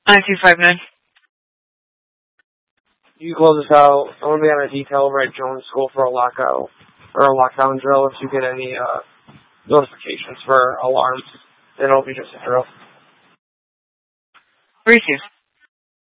9259. You close this out. I'm going to be on a detail over at Jones School for a lockout, or a lockdown drill if you get any notifications for alarms. Then it'll be just a drill. Receive.